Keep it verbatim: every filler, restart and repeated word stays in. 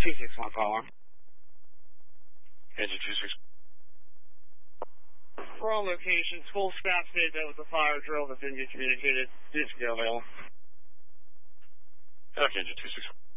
two six one, call on. Engine two six one. For all locations, full staff state that was a fire drill that didn't get communicated. Please go available. Okay, engine two six one.